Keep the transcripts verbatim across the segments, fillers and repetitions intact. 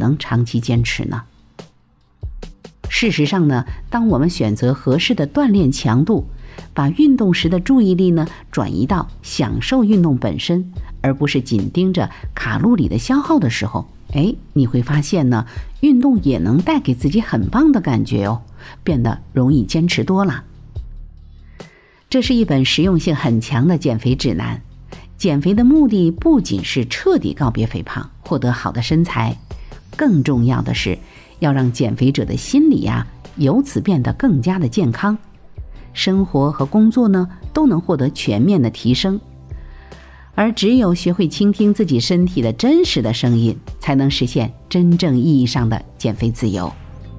能长期坚持呢？事实上呢，当我们选择合适的锻炼强度，把运动时的注意力呢转移到享受运动本身，而不是紧盯着卡路里的消耗的时候，哎，你会发现呢，运动也能带给自己很棒的感觉哦，变得容易坚持多了。这是一本实用性很强的减肥指南。减肥的目的不仅是彻底告别肥胖，获得好的身材，更重要的是要让减肥者的心理呀、啊，由此变得更加的健康，生活和工作呢都能获得全面的提升。而只有学会倾听自己身体的真实的声音，才能实现真正意义上的减肥自由。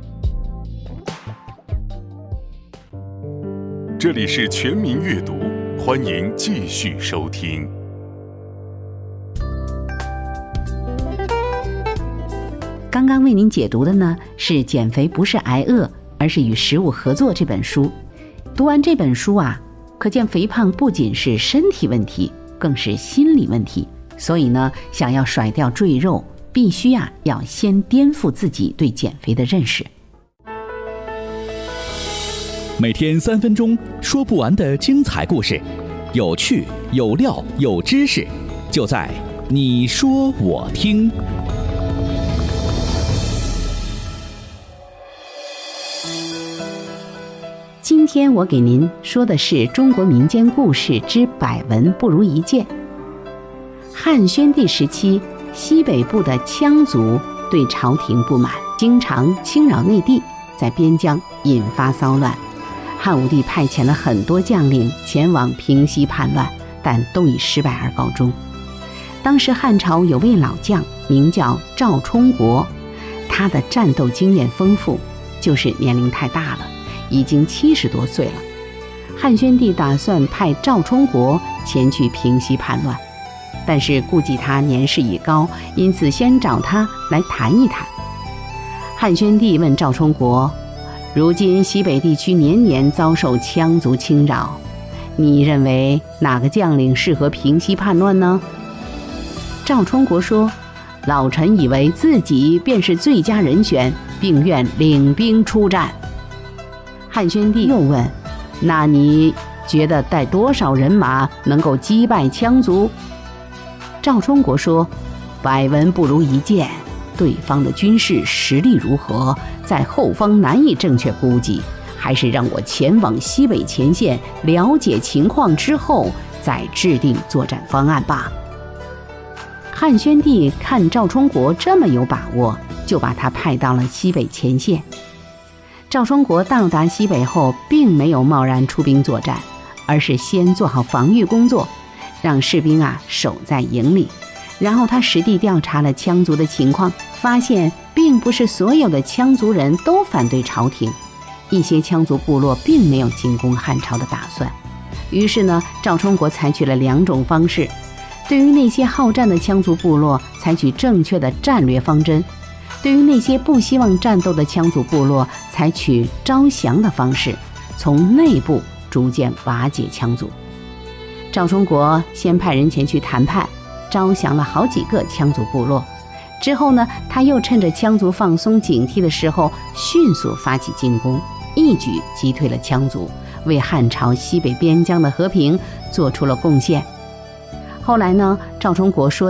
这里是全民阅读，欢迎继续收听。 刚刚为您解读的呢是《减肥不是挨饿，而是与食物合作》这本书。读完这本书啊，可见肥胖不仅是身体问题，更是心理问题。所以呢，想要甩掉赘肉，必须啊要先颠覆自己对减肥的认识。 每天三分钟，说不完的精彩故事，有趣有料有知识，就在你说我听。 今天我给您说的是中国民间故事之百闻不如一见。汉宣帝时期，西北部的羌族对朝廷不满，经常侵扰内地，在边疆引发骚乱。汉武帝派遣了很多将领前往平息叛乱，但都以失败而告终。当时汉朝有位老将名叫赵充国，他的战斗经验丰富，就是年龄太大了，已经七十多岁了。汉宣帝打算派赵充国前去平息叛乱，但是顾忌他年事已高，因此先找他来谈一谈。汉宣帝问赵充国，如今西北地区年年遭受羌族侵扰，你认为哪个将领适合平息叛乱呢？赵充国说，老臣以为自己便是最佳人选，并愿领兵出战。汉宣帝又问，那你觉得带多少人马能够击败羌族？赵充国说，百闻不如一见，对方的军事实力如何，在后方难以正确估计，还是让我前往西北前线了解情况之后再制定作战方案吧。汉宣帝看赵充国这么有把握，就把他派到了西北前线。赵充国到达西北后，并没有贸然出兵作战，而是先做好防御工作，让士兵啊守在营里。然后他实地调查了羌族的情况，发现并不是所有的羌族人都反对朝廷，一些羌族部落并没有进攻汉朝的打算。于是呢，赵充国采取了两种方式，对于那些好战的羌族部落，采取正确的战略方针；对于那些不希望战斗的羌族部落，采取招降的方式，从内部逐渐瓦解羌族。赵充国先派人前去谈判，招降了好几个羌族部落。之后呢，他又趁着羌族放松警惕的时候，迅速发起进攻，一举击退了羌族，为汉朝西北边疆的和平做出了贡献。后来呢，赵充国说